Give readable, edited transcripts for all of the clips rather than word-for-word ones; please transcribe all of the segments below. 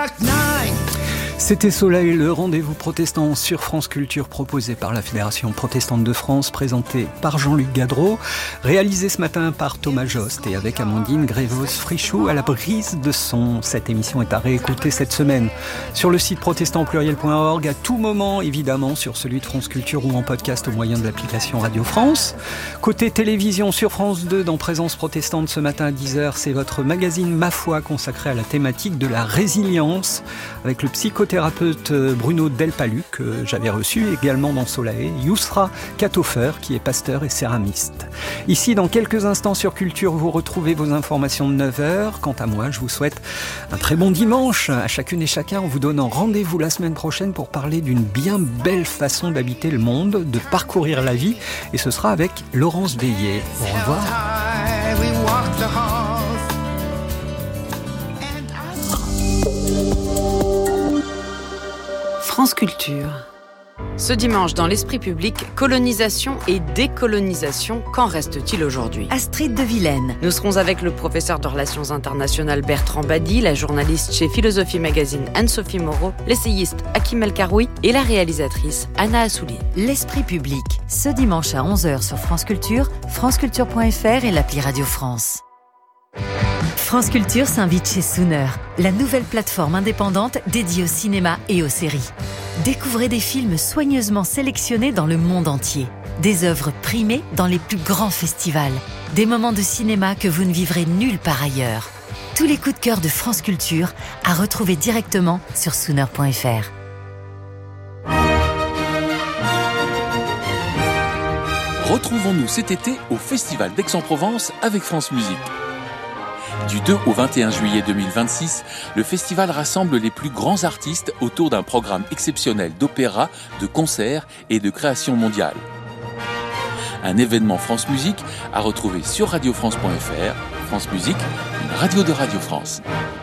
C'était Soleil, le rendez-vous protestant sur France Culture proposé par la Fédération protestante de France, présenté par Jean-Luc Gadreau, réalisé ce matin par Thomas Jost et avec Amandine Grévos-Frichou à la brise de son. Cette émission est à réécouter cette semaine sur le site protestantpluriel.org, à tout moment évidemment sur celui de France Culture ou en podcast au moyen de l'application Radio France. Côté télévision sur France 2 dans Présence protestante ce matin à 10h, c'est votre magazine Ma Foi consacré à la thématique de la résilience avec le psychothérapeute Bruno Delpalu que j'avais reçu également dans Soleil, Yousra Katofer qui est pasteur et céramiste. Ici dans quelques instants sur Culture vous retrouvez vos informations de 9h. Quant à moi je vous souhaite un très bon dimanche à chacune et chacun en vous donnant rendez-vous la semaine prochaine pour parler d'une bien belle façon d'habiter le monde, de parcourir la vie et ce sera avec Laurence Veillet. Au revoir. France Culture. Ce dimanche, dans l'esprit public, colonisation et décolonisation, qu'en reste-t-il aujourd'hui ? Astrid de Vilaine. Nous serons avec le professeur de Relations internationales Bertrand Badi, la journaliste chez Philosophie Magazine Anne-Sophie Moreau, l'essayiste Hakim El Karoui et la réalisatrice Anna Assouline. L'esprit public, ce dimanche à 11h sur France Culture, franceculture.fr et l'appli Radio France. France Culture s'invite chez Sooner, la nouvelle plateforme indépendante dédiée au cinéma et aux séries. Découvrez des films soigneusement sélectionnés dans le monde entier. Des œuvres primées dans les plus grands festivals. Des moments de cinéma que vous ne vivrez nulle part ailleurs. Tous les coups de cœur de France Culture à retrouver directement sur Sooner.fr. Retrouvons-nous cet été au Festival d'Aix-en-Provence avec France Musique. Du 2 au 21 juillet 2026, le festival rassemble les plus grands artistes autour d'un programme exceptionnel d'opéra, de concerts et de création mondiale. Un événement France Musique à retrouver sur radiofrance.fr. France Musique, une radio de Radio France.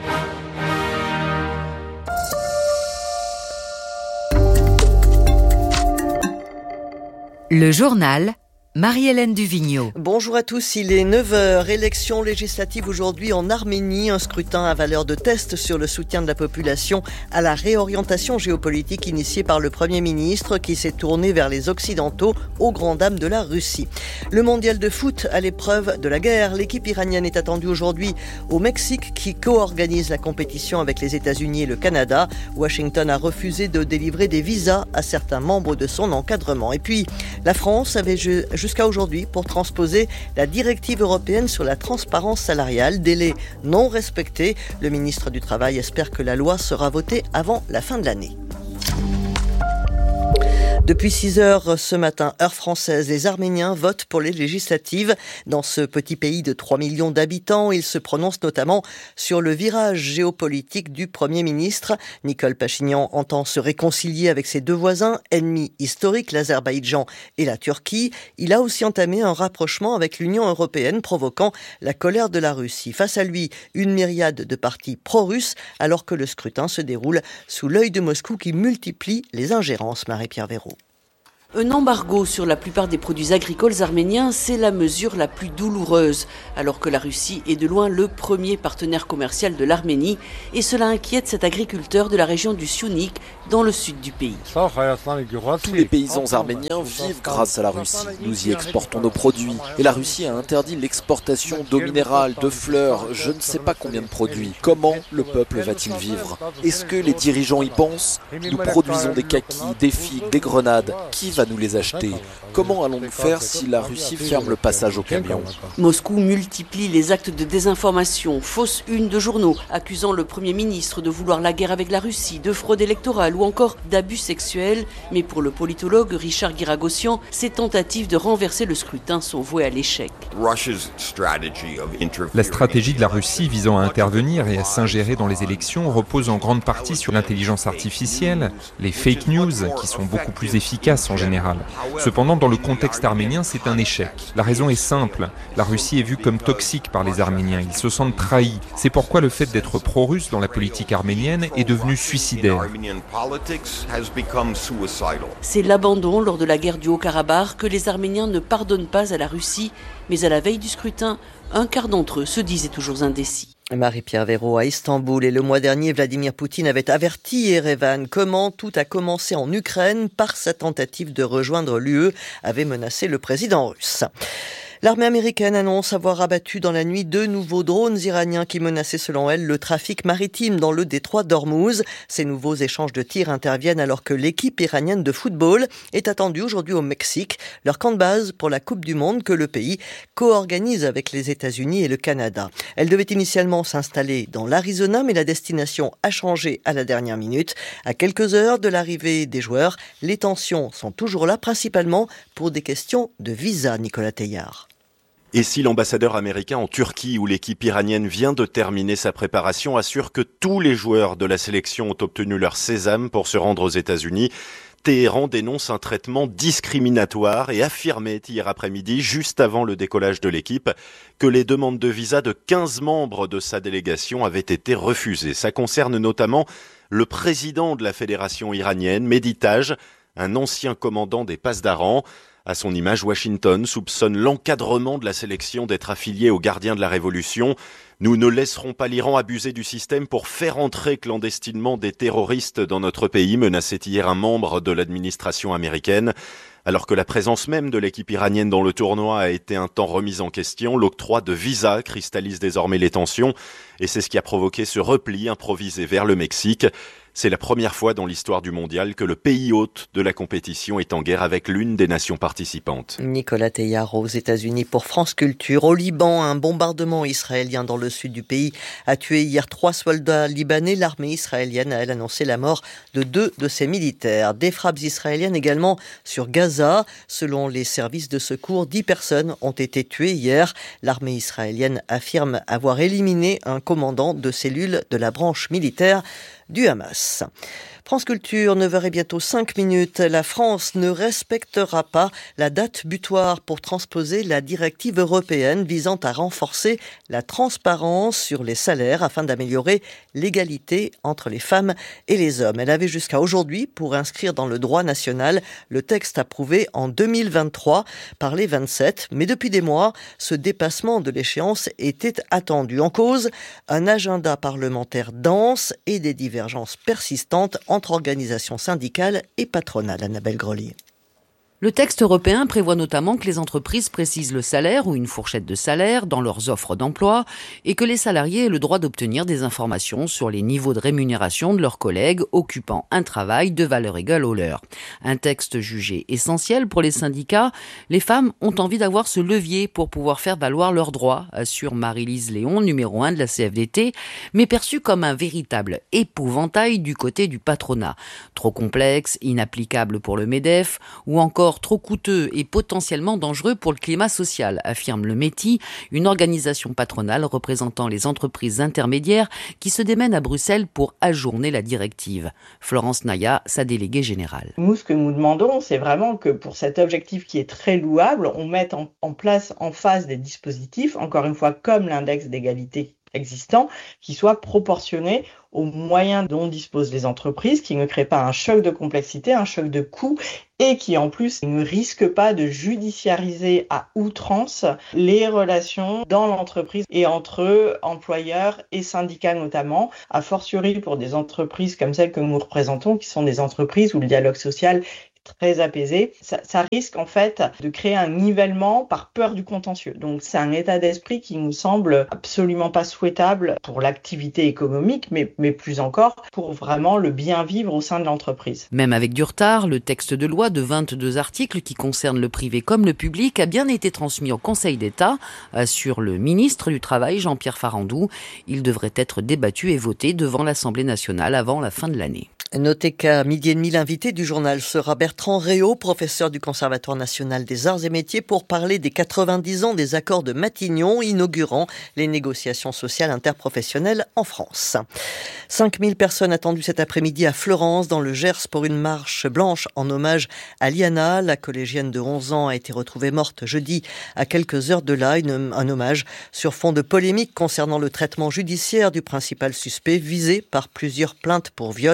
Le journal Marie-Hélène Duvigneau. Bonjour à tous, il est 9h. Élection législative aujourd'hui en Arménie. Un scrutin à valeur de test sur le soutien de la population à la réorientation géopolitique initiée par le Premier ministre qui s'est tourné vers les Occidentaux aux grandes dames de la Russie. Le mondial de foot à l'épreuve de la guerre. L'équipe iranienne est attendue aujourd'hui au Mexique qui co-organise la compétition avec les États-Unis et le Canada. Washington a refusé de délivrer des visas à certains membres de son encadrement. Et puis, la France avait jusqu'à aujourd'hui pour transposer la directive européenne sur la transparence salariale, délai non respecté. Le ministre du Travail espère que la loi sera votée avant la fin de l'année. Depuis 6h ce matin, heure française, les Arméniens votent pour les législatives. Dans ce petit pays de 3 millions d'habitants, ils se prononcent notamment sur le virage géopolitique du Premier ministre. Nicole Pachinian entend se réconcilier avec ses deux voisins, ennemis historiques, l'Azerbaïdjan et la Turquie. Il a aussi entamé un rapprochement avec l'Union européenne, provoquant la colère de la Russie. Face à lui, une myriade de partis pro-russes, alors que le scrutin se déroule sous l'œil de Moscou qui multiplie les ingérences. Marie-Pierre Véraud. Un embargo sur la plupart des produits agricoles arméniens, c'est la mesure la plus douloureuse, alors que la Russie est de loin le premier partenaire commercial de l'Arménie, et cela inquiète cet agriculteur de la région du Syunik, dans le sud du pays. Tous les paysans arméniens vivent grâce à la Russie. Nous y exportons nos produits, et la Russie a interdit l'exportation d'eau minérale, de fleurs, je ne sais pas combien de produits. Comment le peuple va-t-il vivre ? Est-ce que les dirigeants y pensent ? Nous produisons des kakis, des figues, des grenades. Qui va nous les acheter ? Comment allons-nous faire si la Russie ferme le passage aux camions ? Moscou multiplie les actes de désinformation, fausses unes de journaux, accusant le Premier ministre de vouloir la guerre avec la Russie, de fraude électorale ou encore d'abus sexuels. Mais pour le politologue Richard Guiragossian, ces tentatives de renverser le scrutin sont vouées à l'échec. La stratégie de la Russie visant à intervenir et à s'ingérer dans les élections repose en grande partie sur l'intelligence artificielle, les fake news qui sont beaucoup plus efficaces en général. Cependant, dans le contexte arménien, c'est un échec. La raison est simple. La Russie est vue comme toxique par les Arméniens. Ils se sentent trahis. C'est pourquoi le fait d'être pro-russe dans la politique arménienne est devenu suicidaire. C'est l'abandon lors de la guerre du Haut-Karabakh que les Arméniens ne pardonnent pas à la Russie. Mais à la veille du scrutin, un quart d'entre eux se disaient toujours indécis. Marie-Pierre Véraud à Istanbul. Et le mois dernier, Vladimir Poutine avait averti Erevan comment tout a commencé en Ukraine par sa tentative de rejoindre l'UE, avait menacé le président russe. L'armée américaine annonce avoir abattu dans la nuit 2 nouveaux drones iraniens qui menaçaient selon elle le trafic maritime dans le détroit d'Ormuz. Ces nouveaux échanges de tirs interviennent alors que l'équipe iranienne de football est attendue aujourd'hui au Mexique, leur camp de base pour la Coupe du Monde que le pays co-organise avec les États-Unis et le Canada. Elle devait initialement s'installer dans l'Arizona, mais la destination a changé à la dernière minute. À quelques heures de l'arrivée des joueurs, les tensions sont toujours là, principalement pour des questions de visa, Nicolas Teillard. Et si l'ambassadeur américain en Turquie, où l'équipe iranienne vient de terminer sa préparation, assure que tous les joueurs de la sélection ont obtenu leur sésame pour se rendre aux États-Unis, Téhéran dénonce un traitement discriminatoire et affirmait hier après-midi, juste avant le décollage de l'équipe, que les demandes de visa de 15 membres de sa délégation avaient été refusées. Ça concerne notamment le président de la fédération iranienne, Mehdi Taj, un ancien commandant des Pasdaran. À son image, Washington soupçonne l'encadrement de la sélection d'être affilié aux gardiens de la Révolution. Nous ne laisserons pas l'Iran abuser du système pour faire entrer clandestinement des terroristes dans notre pays, menaçait hier un membre de l'administration américaine. Alors que la présence même de l'équipe iranienne dans le tournoi a été un temps remise en question, l'octroi de visas cristallise désormais les tensions et c'est ce qui a provoqué ce repli improvisé vers le Mexique. C'est la première fois dans l'histoire du mondial que le pays hôte de la compétition est en guerre avec l'une des nations participantes. Nicolas Teillard aux États-Unis pour France Culture. Au Liban, un bombardement israélien dans le sud du pays a tué hier 3 soldats libanais. L'armée israélienne a, elle, annoncé la mort de 2 de ses militaires. Des frappes israéliennes également sur Gaza. Selon les services de secours, 10 personnes ont été tuées hier. L'armée israélienne affirme avoir éliminé un commandant de cellule de la branche militaire du Hamas. France Culture, 9h et bientôt 5 minutes. La France ne respectera pas la date butoir pour transposer la directive européenne visant à renforcer la transparence sur les salaires afin d'améliorer l'égalité entre les femmes et les hommes. Elle avait jusqu'à aujourd'hui pour inscrire dans le droit national le texte approuvé en 2023 par les 27. Mais depuis des mois, ce dépassement de l'échéance était attendu. En cause, un agenda parlementaire dense et des divergences persistantes entre organisations syndicales et patronales. Annabelle Grelier. Le texte européen prévoit notamment que les entreprises précisent le salaire ou une fourchette de salaire dans leurs offres d'emploi et que les salariés aient le droit d'obtenir des informations sur les niveaux de rémunération de leurs collègues occupant un travail de valeur égale au leur. Un texte jugé essentiel pour les syndicats, les femmes ont envie d'avoir ce levier pour pouvoir faire valoir leurs droits, assure Marie-Lise Léon, numéro 1 de la CFDT, mais perçu comme un véritable épouvantail du côté du patronat. Trop complexe, inapplicable pour le MEDEF ou encore trop coûteux et potentiellement dangereux pour le climat social, affirme le METI, une organisation patronale représentant les entreprises intermédiaires qui se démène à Bruxelles pour ajourner la directive. Florence Naya, sa déléguée générale. Nous, ce que nous demandons, c'est vraiment que pour cet objectif qui est très louable, on mette en place en face des dispositifs, encore une fois comme l'index d'égalité existant, qui soient proportionnés aux moyens dont disposent les entreprises, qui ne créent pas un choc de complexité, un choc de coûts, et qui en plus ne risquent pas de judiciariser à outrance les relations dans l'entreprise et entre employeurs et syndicats notamment, a fortiori pour des entreprises comme celles que nous représentons, qui sont des entreprises où le dialogue social très apaisé, ça risque en fait de créer un nivellement par peur du contentieux. Donc c'est un état d'esprit qui nous semble absolument pas souhaitable pour l'activité économique, mais plus encore pour vraiment le bien vivre au sein de l'entreprise. Même avec du retard, le texte de loi de 22 articles qui concerne le privé comme le public a bien été transmis au Conseil d'État, assure le ministre du Travail Jean-Pierre Farandou. Il devrait être débattu et voté devant l'Assemblée nationale avant la fin de l'année. Notez qu'à 12h30, l'invité du journal sera Bertrand Réau, professeur du Conservatoire national des arts et métiers, pour parler des 90 ans des accords de Matignon, inaugurant les négociations sociales interprofessionnelles en France. 5000 personnes attendues cet après-midi à Fleurance, dans le Gers, pour une marche blanche en hommage à Liana. La collégienne de 11 ans a été retrouvée morte jeudi à quelques heures de là. Un hommage sur fond de polémique concernant le traitement judiciaire du principal suspect, visé par plusieurs plaintes pour viol restées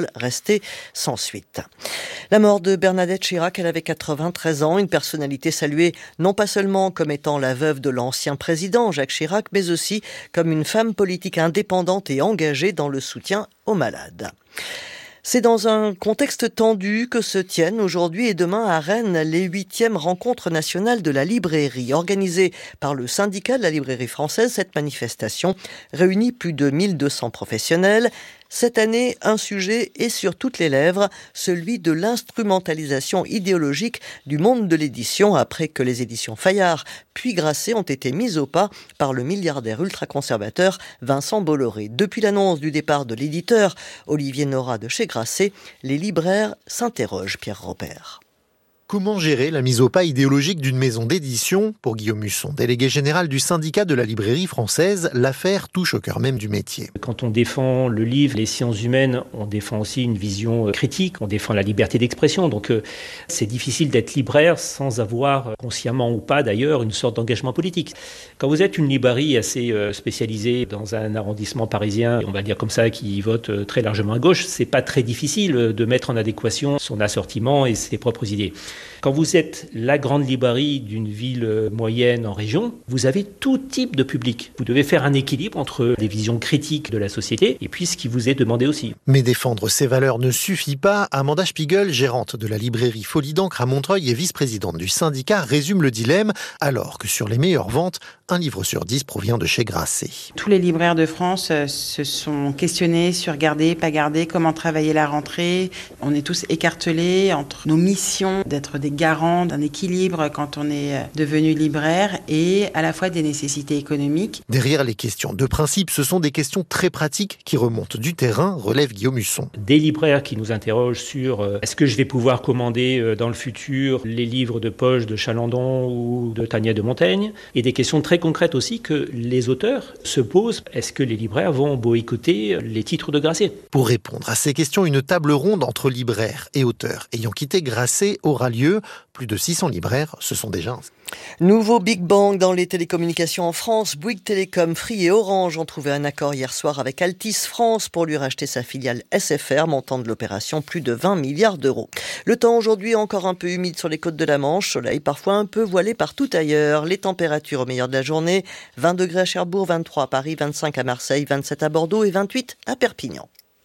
restée sans suite. La mort de Bernadette Chirac, elle avait 93 ans, une personnalité saluée non pas seulement comme étant la veuve de l'ancien président Jacques Chirac, mais aussi comme une femme politique indépendante et engagée dans le soutien aux malades. C'est dans un contexte tendu que se tiennent aujourd'hui et demain à Rennes les 8e rencontres nationales de la librairie. Organisée par le syndicat de la librairie française, cette manifestation réunit plus de 1200 professionnels. Cette année, un sujet est sur toutes les lèvres, celui de l'instrumentalisation idéologique du monde de l'édition après que les éditions Fayard puis Grasset ont été mises au pas par le milliardaire ultra-conservateur Vincent Bolloré. Depuis l'annonce du départ de l'éditeur Olivier Nora de chez Grasset, les libraires s'interrogent, Pierre Robert. Comment gérer la mise au pas idéologique d'une maison d'édition ? Pour Guillaume Musson, délégué général du syndicat de la librairie française, l'affaire touche au cœur même du métier. Quand on défend le livre, les sciences humaines, on défend aussi une vision critique, on défend la liberté d'expression. Donc c'est difficile d'être libraire sans avoir, consciemment ou pas d'ailleurs, une sorte d'engagement politique. Quand vous êtes une librairie assez spécialisée dans un arrondissement parisien, on va dire comme ça, qui vote très largement à gauche, c'est pas très difficile de mettre en adéquation son assortiment et ses propres idées. Quand vous êtes la grande librairie d'une ville moyenne en région, vous avez tout type de public. Vous devez faire un équilibre entre les visions critiques de la société et puis ce qui vous est demandé aussi. Mais défendre ces valeurs ne suffit pas. Amanda Spiegel, gérante de la librairie Folie d'encre à Montreuil et vice-présidente du syndicat, résume le dilemme, alors que sur les meilleures ventes, un livre sur 10 provient de chez Grasset. Tous les libraires de France se sont questionnés sur garder, pas garder, comment travailler la rentrée. On est tous écartelés entre nos missions d'être des garants d'un équilibre quand on est devenu libraire et à la fois des nécessités économiques. Derrière les questions de principe, ce sont des questions très pratiques qui remontent du terrain, relève Guillaume Musson. Des libraires qui nous interrogent sur est-ce que je vais pouvoir commander dans le futur les livres de poche de Chalandon ou de Tania de Montaigne, et des questions très concrètes aussi que les auteurs se posent. Est-ce que les libraires vont boycotter les titres de Grasset ? Pour répondre à ces questions, une table ronde entre libraires et auteurs ayant quitté Grasset aura lieu. Plus de 600 libraires se sont déjà inscrits. Nouveau Big Bang dans les télécommunications en France. Bouygues Télécom, Free et Orange ont trouvé un accord hier soir avec Altice France pour lui racheter sa filiale SFR, montant de l'opération plus de 20 milliards d'euros. Le temps aujourd'hui encore un peu humide sur les côtes de la Manche, soleil parfois un peu voilé partout ailleurs. Les températures au meilleur de la journée, 20 degrés à Cherbourg, 23 à Paris, 25 à Marseille, 27 à Bordeaux et 28 à Perpignan.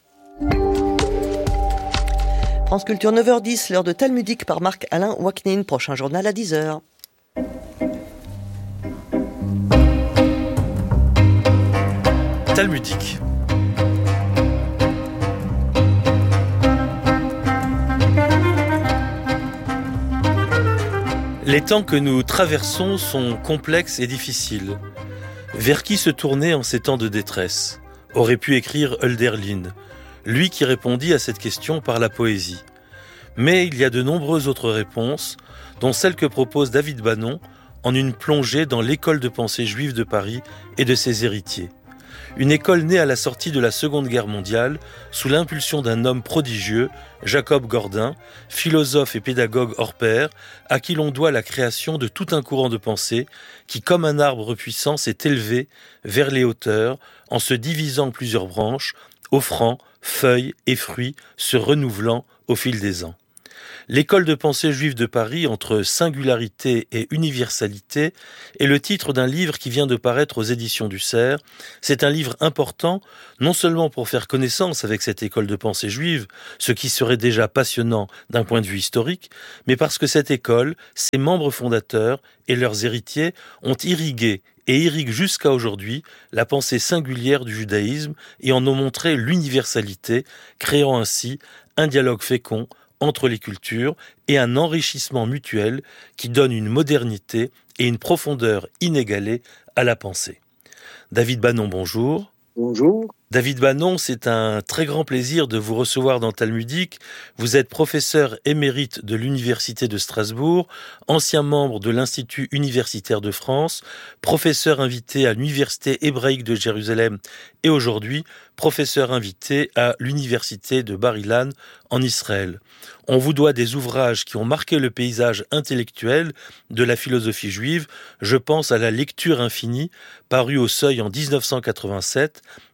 France Culture 9h10, l'heure de Talmudique par Marc-Alain Waknin. Prochain journal à 10h. Talmudique. Les temps que nous traversons sont complexes et difficiles. Vers qui se tourner en ces temps de détresse ? Aurait pu écrire Hölderlin, lui qui répondit à cette question par la poésie. Mais il y a de nombreuses autres réponses, dont celle que propose David Bannon en une plongée dans l'école de pensée juive de Paris et de ses héritiers. Une école née à la sortie de la Seconde Guerre mondiale, sous l'impulsion d'un homme prodigieux, Jacob Gordin, philosophe et pédagogue hors pair, à qui l'on doit la création de tout un courant de pensée qui, comme un arbre puissant, s'est élevé vers les hauteurs en se divisant en plusieurs branches, offrant feuilles et fruits, se renouvelant au fil des ans. L'école de pensée juive de Paris, entre singularité et universalité, est le titre d'un livre qui vient de paraître aux éditions du Cerf. C'est un livre important, non seulement pour faire connaissance avec cette école de pensée juive, ce qui serait déjà passionnant d'un point de vue historique, mais parce que cette école, ses membres fondateurs et leurs héritiers ont irrigué et irriguent jusqu'à aujourd'hui la pensée singulière du judaïsme et en ont montré l'universalité, créant ainsi un dialogue fécond entre les cultures et un enrichissement mutuel qui donne une modernité et une profondeur inégalée à la pensée. David Bannon, bonjour. Bonjour. David Bannon, c'est un très grand plaisir de vous recevoir dans Talmudique. Vous êtes professeur émérite de l'Université de Strasbourg, ancien membre de l'Institut universitaire de France, professeur invité à l'Université hébraïque de Jérusalem et aujourd'hui professeur invité à l'Université de Bar-Ilan en Israël. On vous doit des ouvrages qui ont marqué le paysage intellectuel de la philosophie juive. Je pense à La lecture infinie, paru au Seuil en 1987, avec une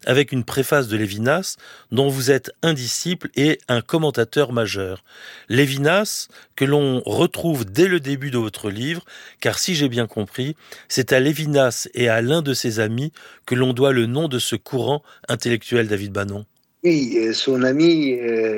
préface de Lévinas, dont vous êtes un disciple et un commentateur majeur. Lévinas, que l'on retrouve dès le début de votre livre, car si j'ai bien compris, c'est à Lévinas et à l'un de ses amis que l'on doit le nom de ce courant intellectuel, David Bannon. Oui, son ami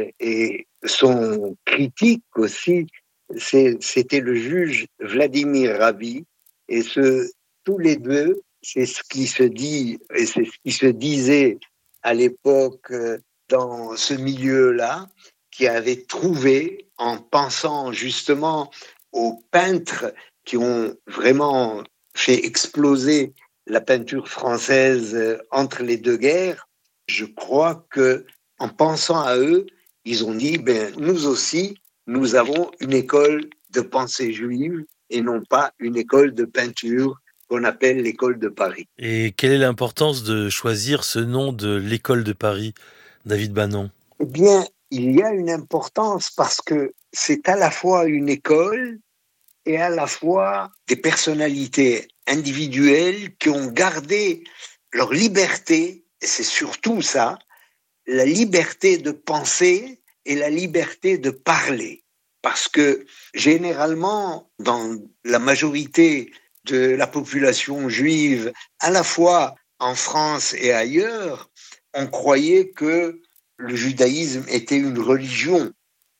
et son critique aussi, c'était le juge Vladimir Rabi, et tous les deux, c'est ce qui se dit et c'est ce qui se disait à l'époque dans ce milieu-là, qui avait trouvé, en pensant justement aux peintres qui ont vraiment fait exploser la peinture française entre les deux guerres, je crois que en pensant à eux, ils ont dit nous aussi, nous avons une école de pensée juive et non pas une école de peinture qu'on appelle l'école de Paris. Et quelle est l'importance de choisir ce nom de l'école de Paris, David Bannon? Eh bien, il y a une importance parce que c'est à la fois une école et à la fois des personnalités individuelles qui ont gardé leur liberté, et c'est surtout ça, la liberté de penser et la liberté de parler. Parce que généralement, dans la majorité de la population juive, à la fois en France et ailleurs, on croyait que le judaïsme était une religion.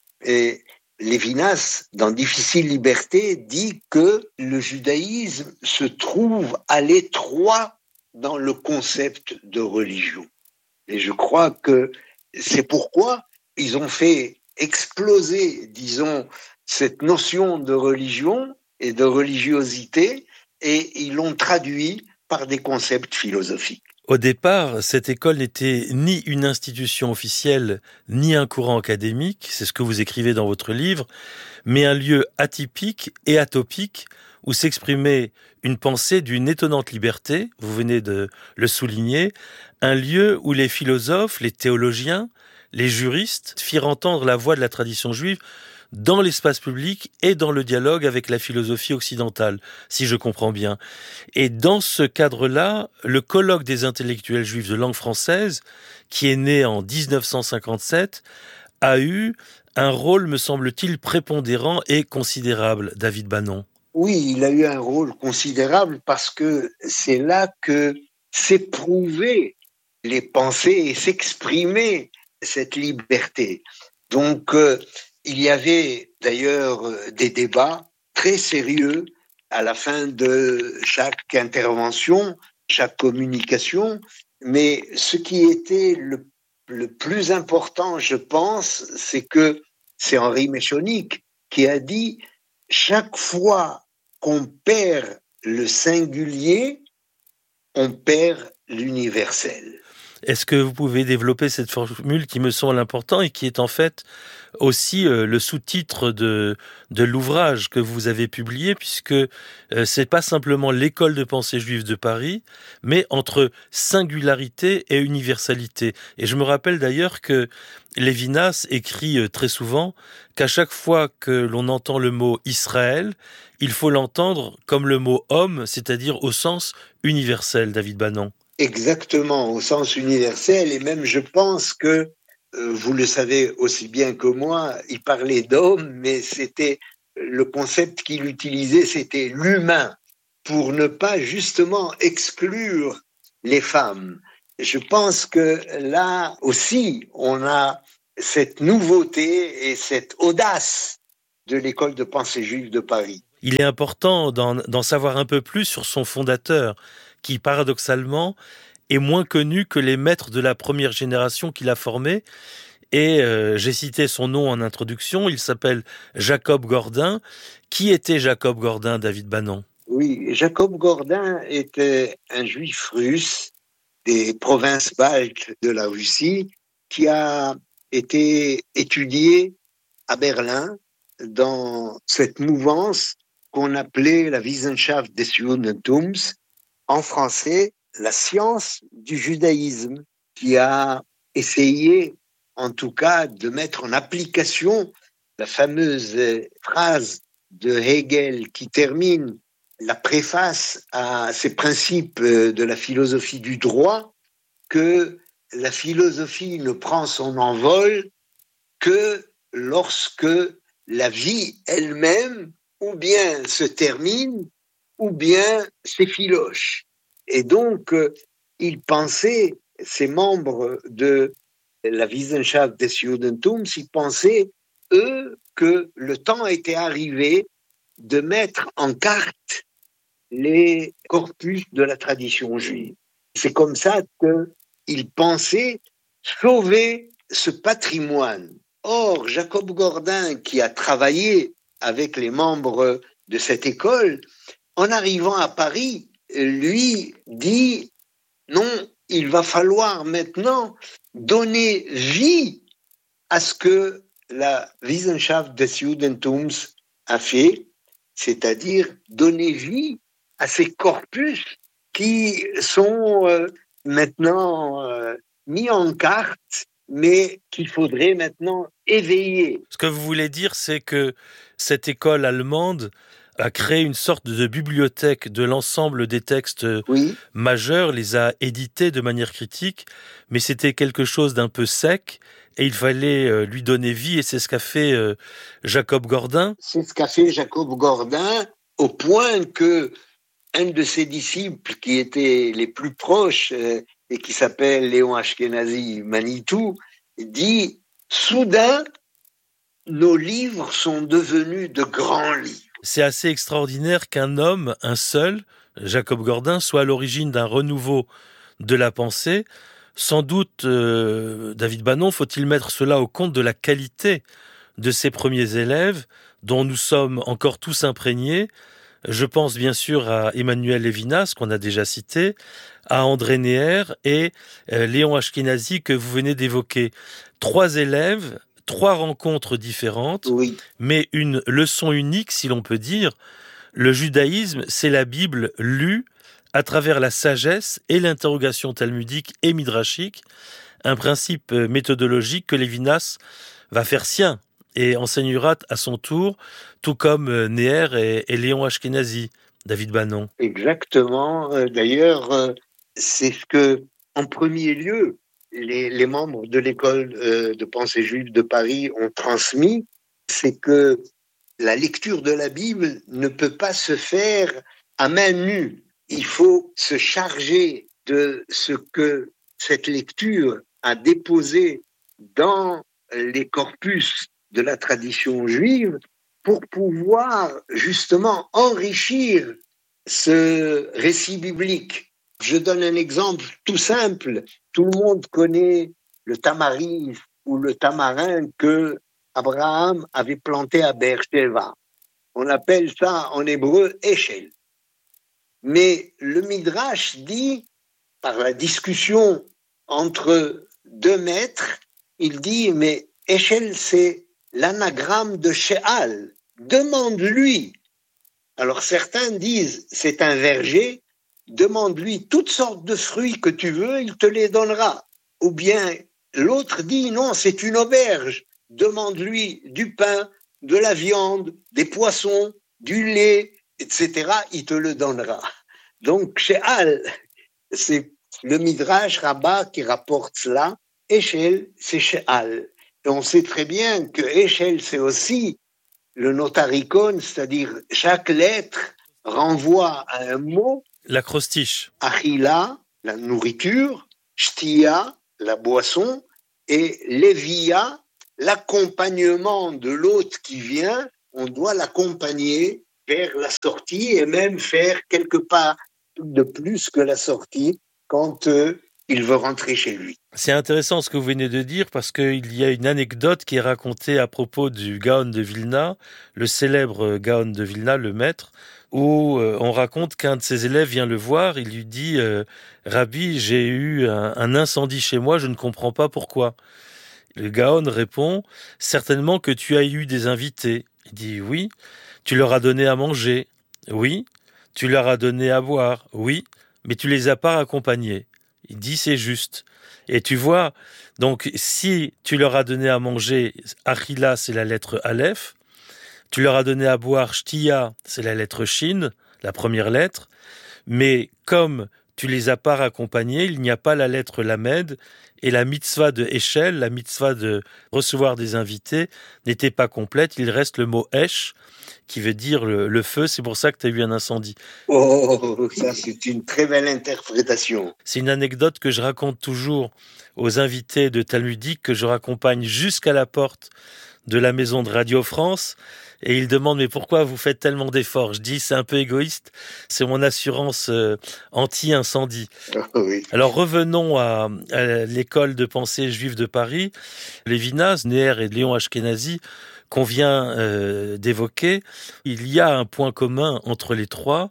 Et Lévinas, dans Difficile liberté, dit que le judaïsme se trouve à l'étroit dans le concept de religion. Et je crois que c'est pourquoi ils ont fait exploser, disons, cette notion de religion et de religiosité, et ils l'ont traduit par des concepts philosophiques. Au départ, cette école n'était ni une institution officielle, ni un courant académique, c'est ce que vous écrivez dans votre livre, mais un lieu atypique et atopique où s'exprimait une pensée d'une étonnante liberté, vous venez de le souligner, un lieu où les philosophes, les théologiens, les juristes firent entendre la voix de la tradition juive dans l'espace public et dans le dialogue avec la philosophie occidentale, si je comprends bien. Et dans ce cadre-là, le colloque des intellectuels juifs de langue française, qui est né en 1957, a eu un rôle, me semble-t-il, prépondérant et considérable, David Bannon. Oui, il a eu un rôle considérable parce que c'est là que s'éprouvaient les pensées et s'exprimer cette liberté. Donc, il y avait d'ailleurs des débats très sérieux à la fin de chaque intervention, chaque communication, mais ce qui était le plus important, je pense, c'est Henri Méchonic qui a dit « Chaque fois qu'on perd le singulier, on perd l'universel ». Est-ce que vous pouvez développer cette formule qui me semble importante et qui est en fait aussi le sous-titre de l'ouvrage que vous avez publié, puisque c'est pas simplement l'école de pensée juive de Paris, mais entre singularité et universalité. Et je me rappelle d'ailleurs que Lévinas écrit très souvent qu'à chaque fois que l'on entend le mot Israël, il faut l'entendre comme le mot homme, c'est-à-dire au sens universel, David Bannon. Exactement, au sens universel, et même je pense que, vous le savez aussi bien que moi, il parlait d'homme, mais c'était le concept qu'il utilisait, c'était l'humain, pour ne pas justement exclure les femmes. Je pense que là aussi, on a cette nouveauté et cette audace de l'école de pensée juive de Paris. Il est important d'en savoir un peu plus sur son fondateur, qui paradoxalement est moins connu que les maîtres de la première génération qu'il a formés. Et j'ai cité son nom en introduction, il s'appelle Jacob Gordin. Qui était Jacob Gordin, David Bannon ? Oui, Jacob Gordin était un juif russe des provinces baltes de la Russie qui a été étudié à Berlin dans cette mouvance qu'on appelait la Wissenschaft des Judentums, en français, la science du judaïsme, qui a essayé, en tout cas, de mettre en application la fameuse phrase de Hegel qui termine la préface à ces principes de la philosophie du droit, que la philosophie ne prend son envol que lorsque la vie elle-même ou bien se termine ou bien s'effiloche. Et donc, ils pensaient, ces membres de la Wissenschaft des Judentums, ils pensaient, eux, que le temps était arrivé de mettre en carte les corpus de la tradition juive. C'est comme ça qu'ils pensaient sauver ce patrimoine. Or, Jacob Gordin, qui a travaillé avec les membres de cette école, en arrivant à Paris, lui dit non, il va falloir maintenant donner vie à ce que la Wissenschaft des Judentums a fait, c'est-à-dire donner vie à ces corpus qui sont maintenant mis en carte, mais qu'il faudrait maintenant éveiller. Ce que vous voulez dire, c'est que cette école allemande a créé une sorte de bibliothèque de l'ensemble des textes majeurs, les a édités de manière critique, mais c'était quelque chose d'un peu sec et il fallait lui donner vie, et c'est ce qu'a fait Jacob Gordin. C'est ce qu'a fait Jacob Gordin, au point que un de ses disciples qui étaient les plus proches et qui s'appelle Léon Ashkenazi Manitou dit « Soudain, nos livres sont devenus de grands livres ». C'est assez extraordinaire qu'un homme, un seul, Jacob Gordin, soit à l'origine d'un renouveau de la pensée. Sans doute, David Bannon, faut-il mettre cela au compte de la qualité de ses premiers élèves, dont nous sommes encore tous imprégnés. Je pense bien sûr à Emmanuel Levinas, qu'on a déjà cité, à André Neher et Léon Ashkenazi, que vous venez d'évoquer. 3 élèves, 3 rencontres différentes, mais une leçon unique, si l'on peut dire. Le judaïsme, c'est la Bible lue à travers la sagesse et l'interrogation talmudique et midrashique, un principe méthodologique que Levinas va faire sien et enseignera à son tour, tout comme Neher et Léon Ashkenazi, David Bannon. Exactement. D'ailleurs, c'est ce que, en premier lieu, les membres de l'école de pensée juive de Paris ont transmis, c'est que la lecture de la Bible ne peut pas se faire à main nue. Il faut se charger de ce que cette lecture a déposé dans les corpus de la tradition juive pour pouvoir justement enrichir ce récit biblique. Je donne un exemple tout simple. Tout le monde connaît le tamaris ou le tamarin que Abraham avait planté à Beersheva. On appelle ça en hébreu Eshel. Mais le Midrash dit, par la discussion entre 2 maîtres, il dit, mais Eshel, c'est l'anagramme de Sheal. Demande-lui. Alors certains disent, c'est un verger, demande-lui toutes sortes de fruits que tu veux, il te les donnera. Ou bien l'autre dit, non, c'est une auberge. Demande-lui du pain, de la viande, des poissons, du lait, etc. Il te le donnera. Donc, Sheal, c'est le Midrash Rabbah qui rapporte cela. Eshel, c'est Sheal. Et on sait très bien que Eshel, c'est aussi le notaricon, c'est-à-dire chaque lettre renvoie à un mot. L'acrostiche. Achila, la nourriture. Shtia, la boisson. Et Levia, l'accompagnement de l'hôte qui vient, on doit l'accompagner vers la sortie et même faire quelques pas de plus que la sortie quand il veut rentrer chez lui. C'est intéressant ce que vous venez de dire parce qu'il y a une anecdote qui est racontée à propos du Gaon de Vilna, le célèbre Gaon de Vilna, le maître, où on raconte qu'un de ses élèves vient le voir, il lui dit « Rabbi, j'ai eu un incendie chez moi, je ne comprends pas pourquoi ». Le Gaon répond « Certainement que tu as eu des invités ». Il dit « Oui ». « Tu leur as donné à manger ». « Oui ». « Tu leur as donné à boire ». « Oui ». « Mais tu les as pas accompagnés ». Il dit « C'est juste ». Et tu vois, donc si tu leur as donné à manger, Achila, c'est la lettre Aleph. Tu leur as donné à boire, Shtia, c'est la lettre Shin, la première lettre. Mais comme tu les as pas accompagnés, il n'y a pas la lettre Lamed. Et la mitzvah de Eshel, la mitzvah de recevoir des invités, n'était pas complète. Il reste le mot Esh, qui veut dire le feu. C'est pour ça que tu as eu un incendie. Oh, ça c'est une très belle interprétation. C'est une anecdote que je raconte toujours aux invités de Talmudique, que je raccompagne jusqu'à la porte de la maison de Radio France. Et ils demandent, mais pourquoi vous faites tellement d'efforts? Je dis, c'est un peu égoïste, c'est mon assurance anti-incendie. Oui. Alors revenons à l'école de pensée juive de Paris. Lévinas, Neher et Léon Ashkenazi, qu'on vient d'évoquer, il y a un point commun entre les trois,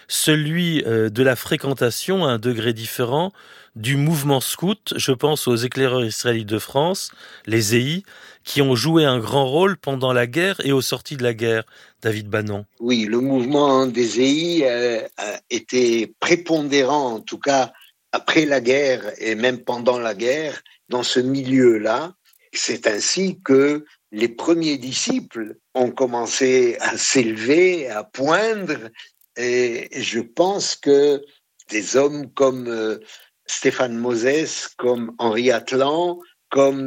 celui de la fréquentation à un degré différent du mouvement scout. Je pense aux éclaireurs israélites de France, les EI, qui ont joué un grand rôle pendant la guerre et aux sorties de la guerre. David Bannon. Oui, le mouvement des EI a été prépondérant, en tout cas après la guerre et même pendant la guerre, dans ce milieu-là. C'est ainsi que les premiers disciples ont commencé à s'élever, à poindre, et je pense que des hommes comme Stéphane Moses, comme Henri Atlan, comme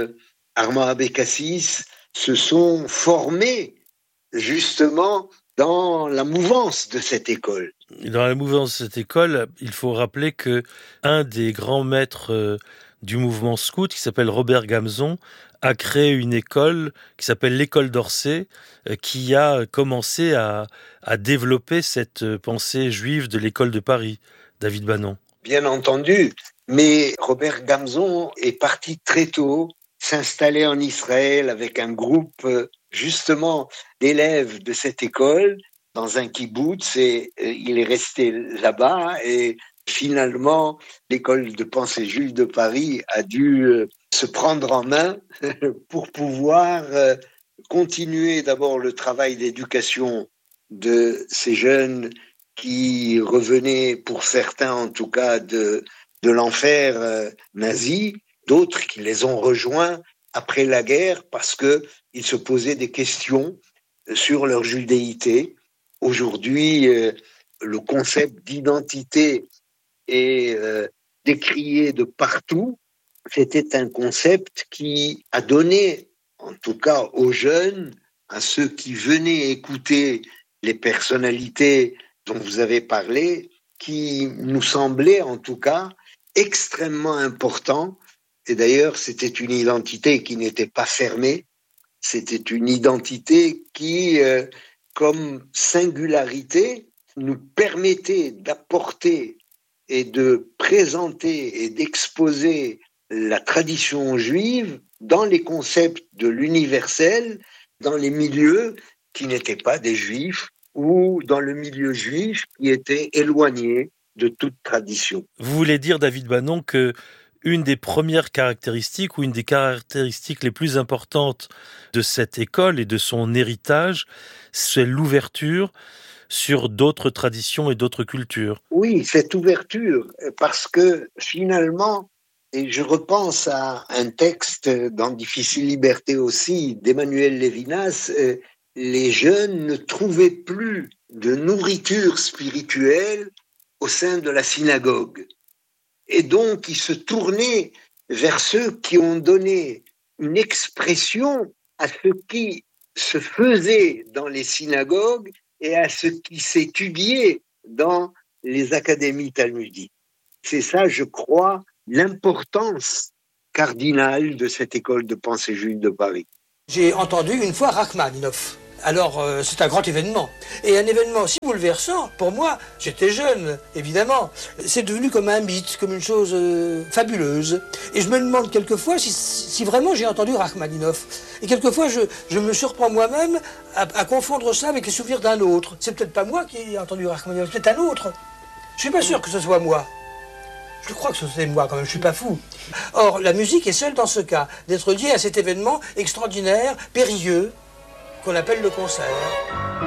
Armand Abécassis se sont formés justement dans la mouvance de cette école. Dans la mouvance de cette école, il faut rappeler que un des grands maîtres du mouvement scout, qui s'appelle Robert Gamzon, a créé une école qui s'appelle l'école d'Orsay, qui a commencé à développer cette pensée juive de l'école de Paris. David Bannon. Bien entendu, mais Robert Gamzon est parti très tôt, s'installer en Israël avec un groupe justement d'élèves de cette école dans un kibboutz, et il est resté là-bas, et finalement l'école de pensée juive de Paris a dû se prendre en main pour pouvoir continuer d'abord le travail d'éducation de ces jeunes qui revenaient, pour certains en tout cas, de l'enfer nazi, d'autres qui les ont rejoints après la guerre parce qu'ils se posaient des questions sur leur judéité. Aujourd'hui, le concept d'identité est décrié de partout. C'était un concept qui a donné, en tout cas aux jeunes, à ceux qui venaient écouter les personnalités dont vous avez parlé, qui nous semblait en tout cas extrêmement important. Et d'ailleurs, c'était une identité qui n'était pas fermée, c'était une identité qui, comme singularité, nous permettait d'apporter et de présenter et d'exposer la tradition juive dans les concepts de l'universel, dans les milieux qui n'étaient pas des juifs, ou dans le milieu juif qui était éloigné de toute tradition. Vous voulez dire, David Bannon, que une des premières caractéristiques, ou une des caractéristiques les plus importantes de cette école et de son héritage, c'est l'ouverture sur d'autres traditions et d'autres cultures. Oui, cette ouverture, parce que finalement, et je repense à un texte dans Difficile Liberté aussi, d'Emmanuel Lévinas, les jeunes ne trouvaient plus de nourriture spirituelle au sein de la synagogue. Et donc, ils se tournaient vers ceux qui ont donné une expression à ce qui se faisait dans les synagogues et à ce qui s'étudiait dans les académies talmudiques. C'est ça, je crois, l'importance cardinale de cette école de pensée juive de Paris. J'ai entendu une fois Rachmaninoff. Alors, c'est un grand événement. Et un événement aussi bouleversant, pour moi, j'étais jeune, évidemment. C'est devenu comme un mythe, comme une chose fabuleuse. Et je me demande quelquefois si vraiment j'ai entendu Rachmaninoff. Et quelquefois, je me surprends moi-même à confondre ça avec les souvenirs d'un autre. C'est peut-être pas moi qui ai entendu Rachmaninoff, c'est peut-être un autre. Je suis pas sûr que ce soit moi. Je crois que c'est moi quand même, je suis pas fou. Or, la musique est seule dans ce cas, d'être liée à cet événement extraordinaire, périlleux, qu'on appelle le concert.